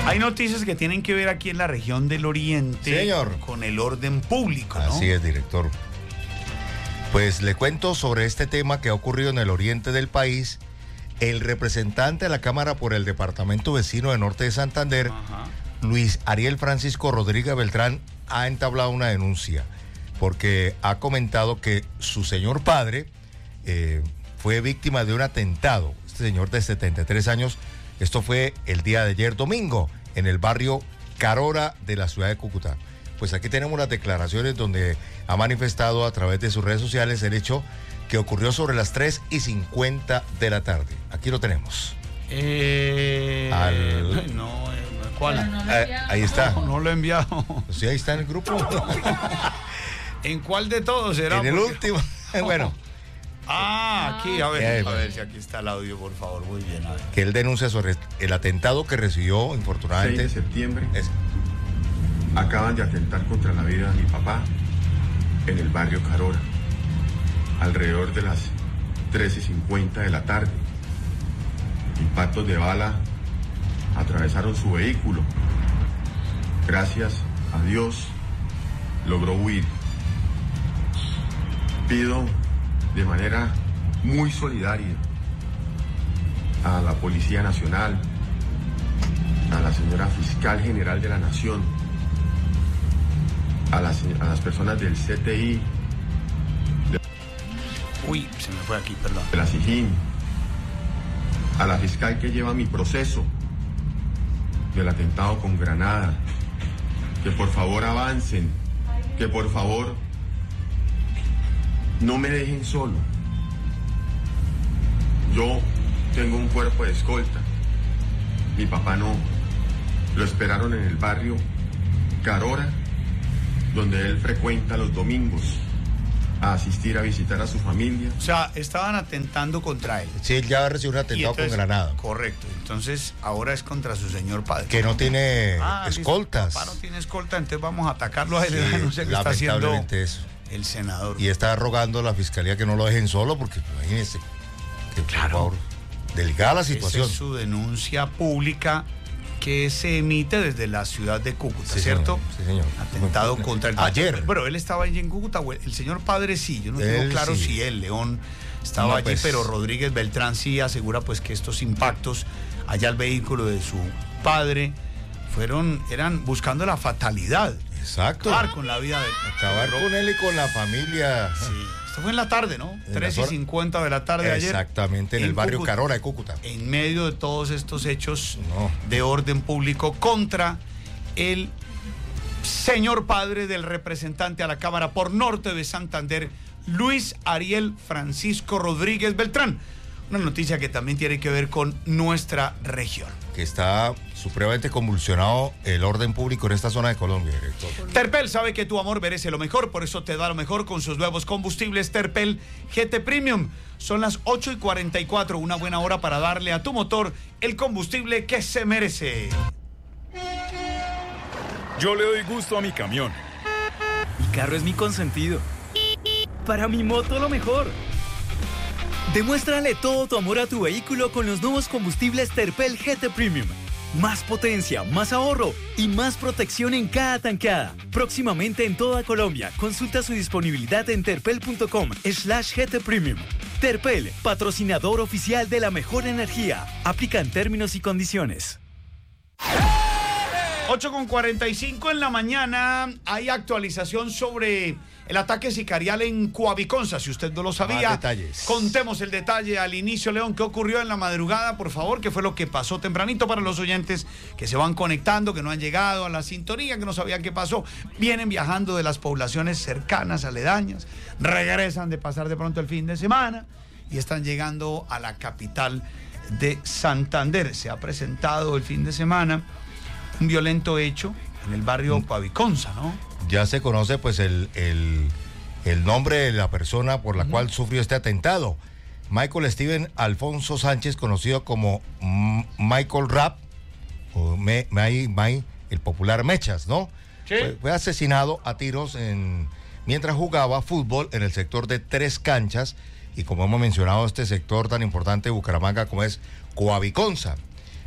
Hay noticias que tienen que ver aquí en la región del Oriente, señor, con el orden público, ¿no? Así es, director. Pues le cuento sobre este tema que ha ocurrido en el oriente del país. El representante de la Cámara por el departamento vecino de Norte de Santander, Luis Ariel Francisco Rodríguez Beltrán, ha entablado una denuncia porque ha comentado que su señor padre fue víctima de un atentado. Este señor de 73 años, esto fue el día de ayer domingo, en el barrio Carora de la ciudad de Cúcuta. Pues aquí tenemos las declaraciones donde ha manifestado a través de sus redes sociales el hecho que ocurrió sobre las 3:50 de la tarde. Aquí lo tenemos. ¿Cuál? No ahí está. No lo he enviado. Sí, ahí está en el grupo. ¿En cuál de todos será? En el último. Bueno. Aquí, a ver si aquí está el audio, por favor. Muy bien, a ver. Que él denuncia sobre el atentado que recibió, infortunadamente. 6 de septiembre. Acaban de atentar contra la vida de mi papá en el barrio Carora, alrededor de las 13:50 de la tarde. Impactos de bala atravesaron su vehículo. Gracias a Dios logró huir. Pido de manera muy solidaria a la Policía Nacional, a la señora Fiscal General de la Nación, a las personas del CTI, se me fue aquí, perdón. de la SIJIN, a la fiscal que lleva mi proceso del atentado con granada, que por favor avancen, que por favor no me dejen solo. Yo tengo un cuerpo de escolta, mi papá no. Lo esperaron en el barrio Carora, donde él frecuenta los domingos a asistir a visitar a su familia. O sea, estaban atentando contra él. Sí, él ya recibió un atentado entonces, con granada. Correcto. Entonces, ahora es contra su señor padre. Que no tiene escoltas. Papá no tiene escolta, entonces vamos a atacarlo a él. Sí, No sé qué está haciendo eso. El senador. Y está rogando a la fiscalía que no lo dejen solo, porque imagínense, que claro, por favor, delicada la situación. Esa es su denuncia pública que se emite desde la ciudad de Cúcuta, sí, ¿cierto? Señor, sí, señor. Atentado contra el... Ayer. Bueno, él estaba allí en Cúcuta, el señor padre sí, yo no tengo claro si él, León, estaba allí, pero Rodríguez Beltrán sí asegura pues que estos impactos allá al vehículo de su padre eran buscando la fatalidad. Exacto. Acabar con la vida de... Acabar con él y con la familia. Sí. Esto fue en la tarde, ¿no? 3:50 de la tarde ayer. Exactamente, en el barrio Carora de Cúcuta. En medio de todos estos hechos de orden público contra el señor padre del representante a la Cámara por Norte de Santander, Luis Ariel Francisco Rodríguez Beltrán. Una noticia que también tiene que ver con nuestra región. Que está supremamente convulsionado el orden público en esta zona de Colombia, director. Terpel sabe que tu amor merece lo mejor, por eso te da lo mejor con sus nuevos combustibles Terpel GT Premium. Son las 8:44, una buena hora para darle a tu motor el combustible que se merece. Yo le doy gusto a mi camión. Mi carro es mi consentido. Para mi moto lo mejor. Demuéstrale todo tu amor a tu vehículo con los nuevos combustibles Terpel GT Premium. Más potencia, más ahorro y más protección en cada tanqueada. Próximamente en toda Colombia. Consulta su disponibilidad en terpel.com/GT Premium. Terpel, patrocinador oficial de la mejor energía. Aplican términos y condiciones. 8:45 en la mañana. Hay actualización sobre el ataque sicarial en Coaviconza. Si usted no lo sabía, más detalles. Contemos el detalle al inicio, León. ¿Qué ocurrió en la madrugada, por favor? ¿Qué fue lo que pasó tempranito para los oyentes que se van conectando, que no han llegado a la sintonía, que no sabían qué pasó? Vienen viajando de las poblaciones cercanas, aledañas, regresan de pasar de pronto el fin de semana y están llegando a la capital de Santander. Se ha presentado el fin de semana un violento hecho en el barrio Coaviconza, ¿no? Ya se conoce pues el nombre de la persona por la cual sufrió este atentado. Michael Steven Alfonso Sánchez, conocido como Michael Rap, o el popular Mechas, ¿no? Sí. Fue asesinado a tiros mientras jugaba fútbol en el sector de Tres Canchas, y como hemos mencionado, este sector tan importante de Bucaramanga como es Coaviconza.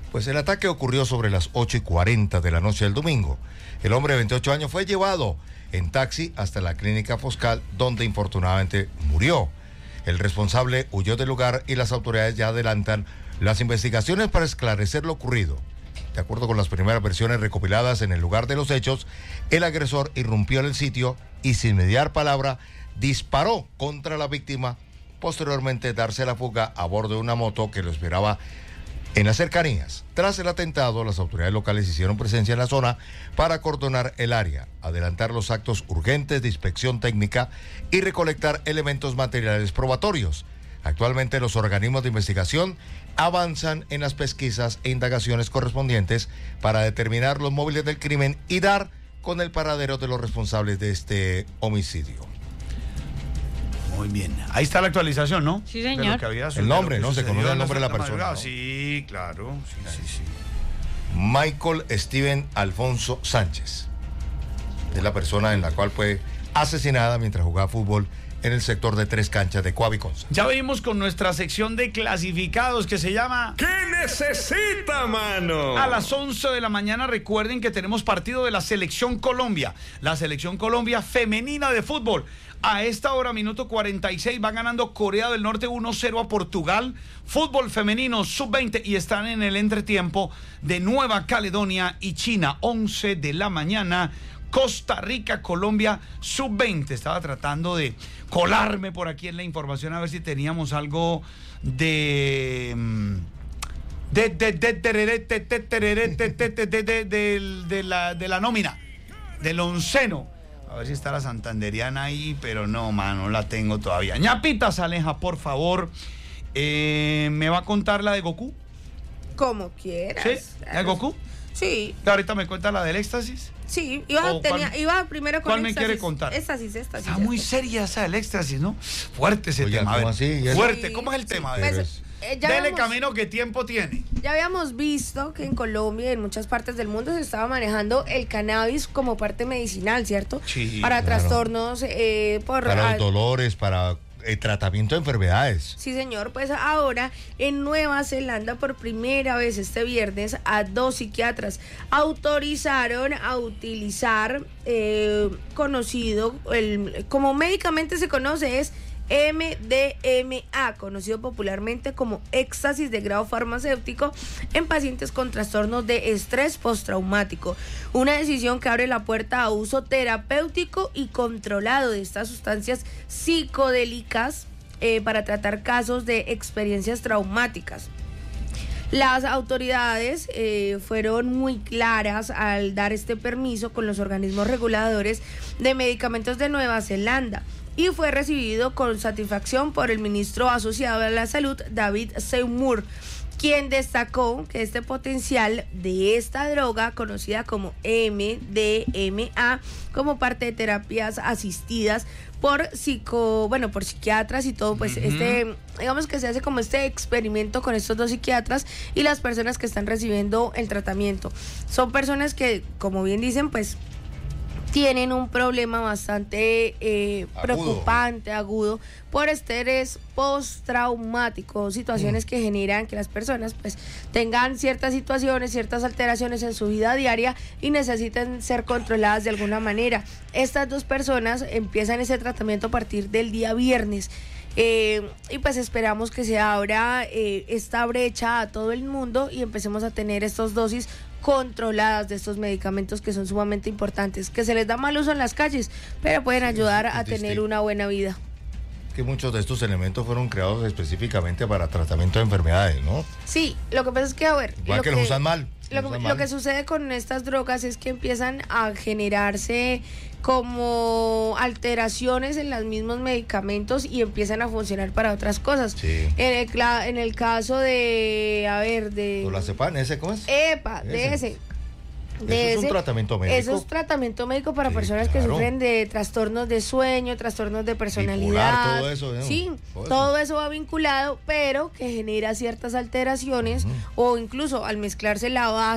Pues el ataque ocurrió sobre las 8:40 de la noche del domingo. El hombre de 28 años fue llevado en taxi hasta la clínica Foscal, donde infortunadamente murió. El responsable huyó del lugar y las autoridades ya adelantan las investigaciones para esclarecer lo ocurrido. De acuerdo con las primeras versiones recopiladas en el lugar de los hechos, el agresor irrumpió en el sitio y sin mediar palabra disparó contra la víctima, posteriormente darse la fuga a bordo de una moto que lo esperaba en las cercanías. Tras el atentado, las autoridades locales hicieron presencia en la zona para acordonar el área, adelantar los actos urgentes de inspección técnica y recolectar elementos materiales probatorios. Actualmente los organismos de investigación avanzan en las pesquisas e indagaciones correspondientes para determinar los móviles del crimen y dar con el paradero de los responsables de este homicidio. Muy bien. Ahí está la actualización, ¿no? Sí, señor. De lo que había El nombre, ¿no? Se conoce el nombre de la madrugada. persona, ¿no? Sí, claro. Sí. Michael Steven Alfonso Sánchez. Es la persona en la cual fue asesinada mientras jugaba fútbol en el sector de Tres Canchas de Coaviconza. Ya venimos con nuestra sección de clasificados que se llama ¿Qué necesita, mano? A las 11 de la mañana. Recuerden que tenemos partido de la Selección Colombia. La Selección Colombia femenina de fútbol. A esta hora, minuto 46, va ganando Corea del Norte 1-0 a Portugal. Fútbol femenino sub-20 y están en el entretiempo de Nueva Caledonia y China. 11 de la mañana. Costa Rica, Colombia, sub-20. Estaba tratando de colarme por aquí en la información a ver si teníamos algo de la nómina, del onceno. A ver si está la santanderiana ahí, pero no, mano, la tengo todavía. Ñapita Saleja, por favor, ¿me va a contar la de Goku? Como quieras. ¿Sí? ¿La de Goku? Sí. Ahorita me cuenta la del éxtasis. Sí, iba primero con ¿cuál me éxtasis. quiere contar? Éxtasis. Está muy seria esa del éxtasis, ¿no? Fuerte ese Oye, tema. ¿cómo A ver, así? fuerte, Sí, ¿cómo es el tema? Pues, Dele camino, ¿qué tiempo tiene? Ya habíamos visto que en Colombia y en muchas partes del mundo se estaba manejando el cannabis como parte medicinal, ¿cierto? Sí, para claro. trastornos Para los dolores, para tratamiento de enfermedades. Sí, señor. Pues ahora en Nueva Zelanda por primera vez este viernes a 2 psiquiatras autorizaron a utilizar como médicamente se conoce es MDMA, conocido popularmente como éxtasis de grado farmacéutico en pacientes con trastornos de estrés postraumático. Una decisión que abre la puerta a uso terapéutico y controlado de estas sustancias psicodélicas para tratar casos de experiencias traumáticas. Las autoridades fueron muy claras al dar este permiso con los organismos reguladores de medicamentos de Nueva Zelanda y fue recibido con satisfacción por el ministro asociado a la salud, David Seymour, quien destacó que este potencial de esta droga, conocida como MDMA, como parte de terapias asistidas por psiquiatras y todo, pues digamos que se hace como este experimento con estos 2 psiquiatras y las personas que están recibiendo el tratamiento. Son personas que, como bien dicen, pues tienen un problema bastante preocupante, agudo, por estrés postraumático, situaciones que generan que las personas pues tengan ciertas situaciones, ciertas alteraciones en su vida diaria y necesiten ser controladas de alguna manera. Estas 2 personas empiezan ese tratamiento a partir del día viernes. Y pues esperamos que se abra esta brecha a todo el mundo y empecemos a tener estas dosis controladas de estos medicamentos que son sumamente importantes, que se les da mal uso en las calles, pero pueden ayudar a tener una buena vida. Que muchos de estos elementos fueron creados específicamente para tratamiento de enfermedades, ¿no? Sí, lo que pasa es que, a ver... Igual que los usan mal. Lo que sucede con estas drogas es que empiezan a generarse como alteraciones en los mismos medicamentos y empiezan a funcionar para otras cosas. Sí. En el caso de... Clonazepam, ¿ese cómo es? Eso es un tratamiento médico. Eso es tratamiento médico para personas que claro. sufren de trastornos de sueño, trastornos de personalidad. Bipolar, todo eso, ¿no? Sí, todo eso va vinculado, pero que genera ciertas alteraciones o incluso al mezclarse la base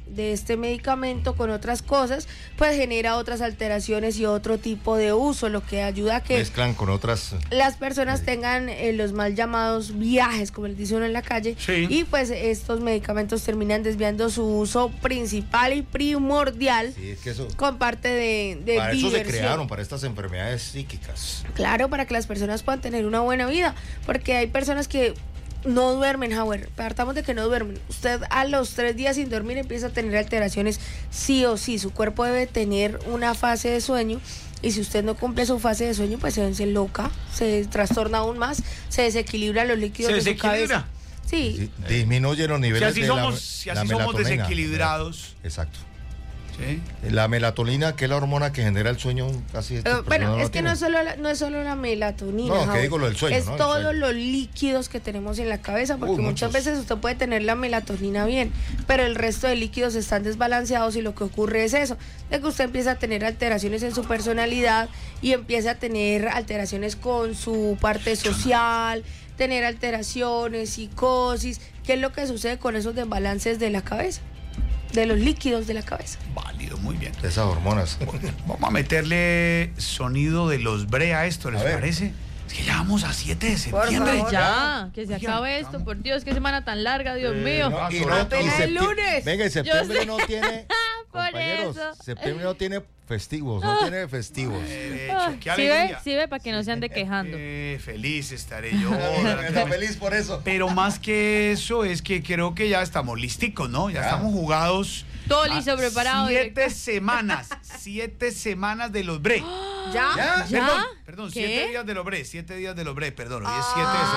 de este medicamento con otras cosas, pues genera otras alteraciones y otro tipo de uso, lo que ayuda a que mezclan con otras. Las personas tengan los mal llamados viajes, como les dice uno en la calle, sí. Y pues estos medicamentos terminan desviando su uso principal y primordial, Sí, es que eso, con parte de para eso se diversión. crearon, para estas enfermedades psíquicas. Claro, para que las personas puedan tener una buena vida, porque hay personas que no duermen, Howard, partamos de que no duermen. Usted a los 3 días sin dormir empieza a tener alteraciones sí o sí. Su cuerpo debe tener una fase de sueño, y si usted no cumple su fase de sueño, pues se loca, se trastorna aún más, se desequilibran los líquidos de su cabeza. Sí. Disminuyen los niveles Si así de somos melatonina. desequilibrados. Exacto. ¿Sí? La melatonina, que es la hormona que genera el sueño, casi Bueno, es que no es solo la melatonina. No, que Howard. digo lo del sueño, es ¿no? El todos sueño. los líquidos que tenemos en la cabeza, porque muchas muchos. veces usted puede tener la melatonina bien, pero el resto de líquidos están desbalanceados, y lo que ocurre es eso, de que usted empieza a tener alteraciones en su personalidad y empieza a tener alteraciones con su parte social, tener alteraciones, psicosis. ¿Qué es lo que sucede con esos desbalances de la cabeza? De los líquidos de la cabeza. Válido, muy bien. Esas hormonas. Vamos a meterle sonido de los Bre a esto, ¿les A ver. parece? Es que ya vamos a 7 de Por septiembre. favor. Ya, que se Oiga, acabe esto, por Dios, qué semana tan larga, Dios mío. No, y Apenas el lunes. Venga, y septiembre sé. no tiene. Por compañeros, eso. septiembre no tiene festivos, no tiene festivos. Qué ¿Sí ve? alegría. Sí ve, para que no se ande quejando. Feliz estaré yo. Está feliz por eso. Pero más que eso es que creo que ya estamos listicos, ¿no? Ya Ya. estamos jugados. Todo listo, preparado. 7 semanas. 7 semanas de los Bre. ¿Ya? ¿Ya? ¿Ya? Perdón, ¿Qué? 7 días de los Bre. 7 días de los Bre, perdón. Hoy es 7 de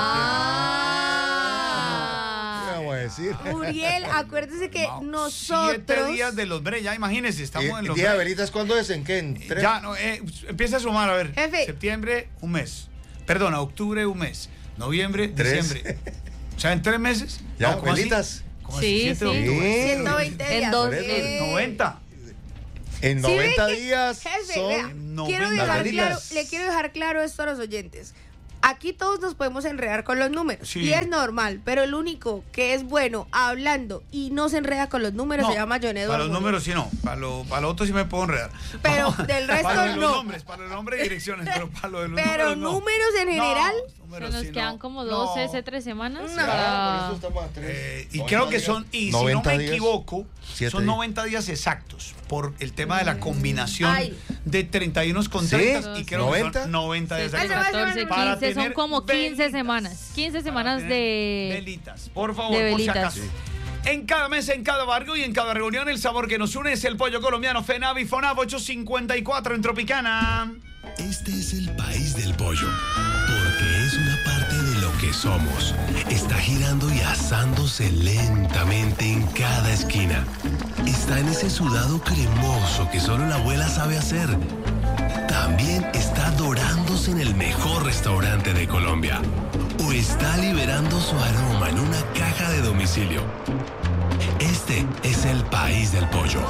¿Qué vamos a decir? Uriel, acuérdese que septiembre. 7 nosotros... días de los Bre, ya imagínense, estamos en ¿Y los día de Bre. velitas cuándo es? ¿En qué? ¿En tres? Ya, no, empieza a sumar, a ver. Jefe. Septiembre, un mes. Perdón, octubre, un mes. Noviembre, 3. diciembre. O sea, en 3 meses. Ya, ¿cómo así? velitas. ¿Cómo así? Sí, 7 de sí. octubre. 120 días. En dos- Por eso. Sí. 90. En Sí, 90 ven que- días jefe, son... vea, No, quiero venga, dejar velitas. claro, le quiero dejar claro esto a los oyentes. Aquí todos nos podemos enredar con los números, Sí. y es normal, pero el único que es bueno hablando y no se enreda con los números se llama John Edward Para los Murillo. números sí no. Para lo otro sí me puedo enredar. Pero del resto para lo de no. los nombres, para los nombres y direcciones, pero para lo de los Pero números no. números en general, Se números nos sí quedan no. como No. 12, 3 semanas. No. para- Por eso estamos a 3. Y creo que son, y si no 90 me días, equivoco, 7 son días. 90 días exactos por el tema de la combinación Ay. de 31 con ¿Sí? 30 y creo que 90. son 90 días Siete, exactos. 14, Para 15, son tener como 15 velitas. semanas. 15 Para semanas tener de... velitas, por favor, de por si velitas. acaso. En cada mesa, en cada barrio y en cada reunión, el sabor que nos une es el pollo colombiano. FENAV y FONAV 854 en Tropicana. Este es el país del pollo, porque es una parte de lo que somos. Está girando y asándose lentamente en cada esquina. Está en ese sudado cremoso que solo la abuela sabe hacer. También está dorándose en el mejor restaurante de Colombia. O está liberando su aroma en una caja de domicilio. Este es el país del pollo.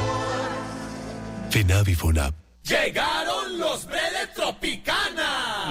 FENAV y FONAV. Llegaron los Bre de Tropicana.